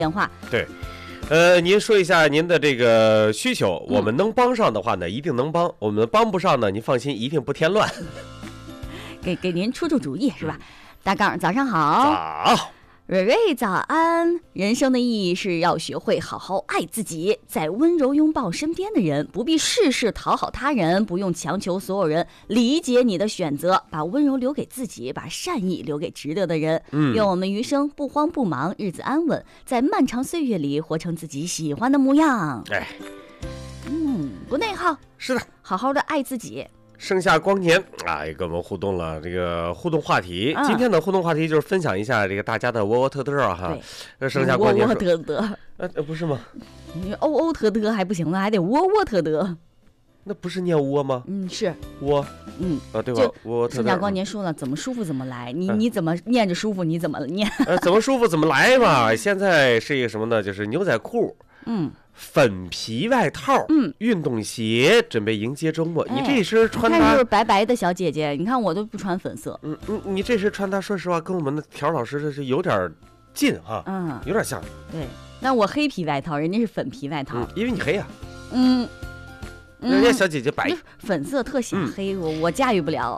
电话。 对，您说一下您的这个需求，我们能帮上的话呢，一定能帮；我们帮不上呢，您放心，一定不添乱。 给您出主意是吧？大杠早上好。 早。 蕊蕊早安。人生的意义是要学会好好爱自己，在温柔拥抱身边的人，不必事事讨好他人，不用强求所有人理解你的选择，把温柔留给自己，把善意留给值得的人。愿我们余生不慌不忙，日子安稳，在漫长岁月里活成自己喜欢的模样。不内耗， 是的， 好好的爱自己。 盛夏光年啊，也跟我们互动了这个互动话题。今天的互动话题就是分享一下这个大家的窝窝特特哈。 对， 盛夏光年窝窝特特， 不是吗？ 你欧欧特特还不行呢，还得窝窝特特。 那不是念窝吗？ 是窝。对吧？窝特特。 盛夏光年说了，怎么舒服怎么来。你怎么念着舒服，你怎么念？ 怎么舒服怎么来嘛。现在是一个什么呢？就是牛仔裤。粉皮外套，运动鞋，准备迎接周末。你这身穿搭就是白白的小姐姐，你看我都不穿粉色。 你这身穿搭，说实话，跟我们的条老师这是有点近哈，有点像。 对，那我黑皮外套，人家是粉皮外套， 因为你黑呀。人家小姐姐白， 粉色特显黑，我驾驭不了。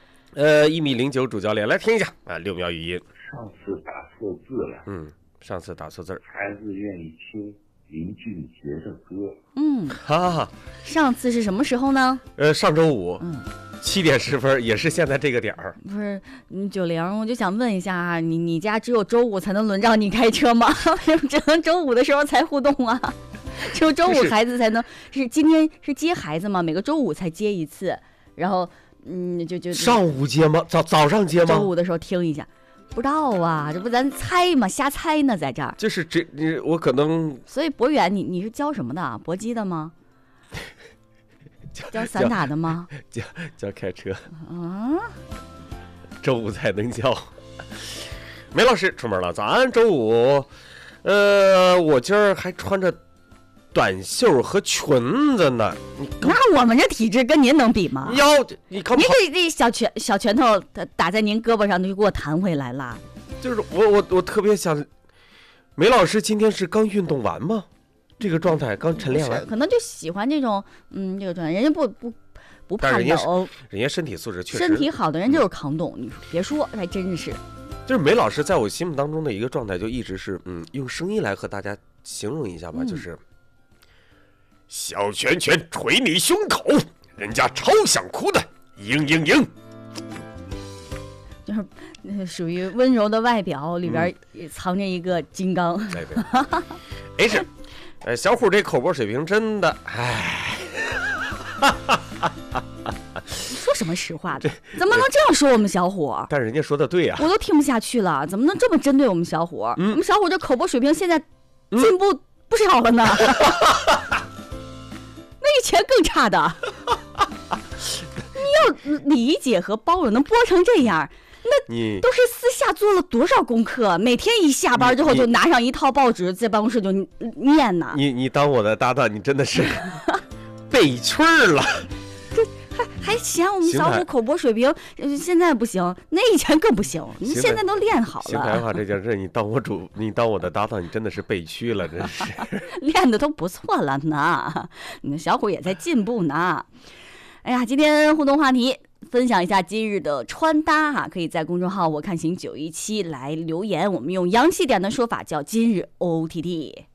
1.09米主教练来听一下啊，6秒语音。 上次打错字了。 上次打错字。 孩子愿意听林俊杰的歌。 哈哈。 上次是什么时候呢？ 上周五，7点10分，也是现在这个点儿。 不是，90，我就想问一下，你家只有周五才能轮到你开车吗？只能周五的时候才互动啊？只有周五孩子才能是今天是接孩子吗？每个周五才接一次，然后就上午接吗？早上接吗？ 周五的时候听一下。不知道啊，这不咱猜吗？瞎猜呢，在这儿。 就是我可能。 所以博远，你是教什么的？搏击的吗？教散打的吗？ 教开车。周五才能教。梅老师出门了，早安，周五。我今儿还穿着短袖和裙子呢。 那我们这体质跟您能比吗？ 您这小拳头打在您胳膊上，就给我弹回来了。 就是我特别想，梅老师今天是刚运动完吗？这个状态刚晨练完， 可能就喜欢这种这个状态。人家不怕冷， 人家身体素质确实， 身体好的人就是抗冻。你别说，还真是。 就是梅老师在我心目当中的一个状态，就一直是用声音来和大家形容一下吧，就是小拳拳捶你胸口，人家超想哭的，嘤嘤嘤。 就是属于温柔的外表里边也藏着一个金刚。 对。小虎这口播水平真的， 你说什么实话的？怎么能这样说我们小虎？ 但人家说的对呀， 我都听不下去了，怎么能这么针对我们小虎？我们小虎这口播水平现在进步不少了呢。那以前更差的。你要理解和包容，能播成这样，那都是私下做了多少功课？每天一下班之后就拿上一套报纸，在办公室就念呢。 你当我的搭档，你真的是背趣儿了。 还嫌我们小虎口播水平现在不行，那以前更不行。你现在都练好了。 邢台话这件事，你当我的搭档，你真的是背屈了，真是。 练的都不错了呢，你的小虎也在进步呢。哎呀，今天互动话题分享一下今日的穿搭哈，可以在公众号我看行917来留言，我们用洋气点的说法叫今日 OTT。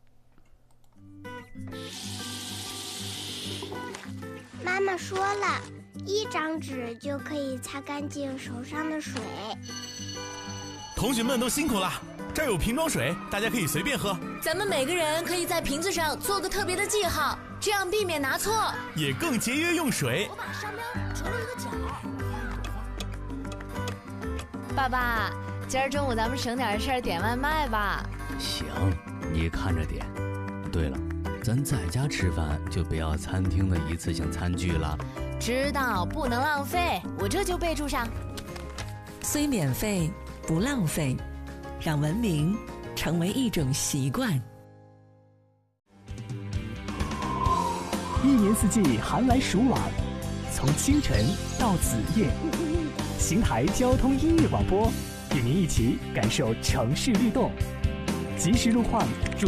妈妈说了，1张纸就可以擦干净手上的水。 同学们都辛苦了，这儿有瓶装水，大家可以随便喝。 咱们每个人可以在瓶子上做个特别的记号，这样避免拿错， 也更节约用水。 我把商标折了一个角。爸爸，今儿中午咱们省点事儿点外卖吧。 行，你看着点。对了，咱在家吃饭就不要餐厅的一次性餐具了。 知道，不能浪费，我这就备注上。 虽免费不浪费，让文明成为一种习惯。 一年四季寒来暑往，从清晨到子夜，邢台交通音乐广播与您一起感受城市律动，及时路况。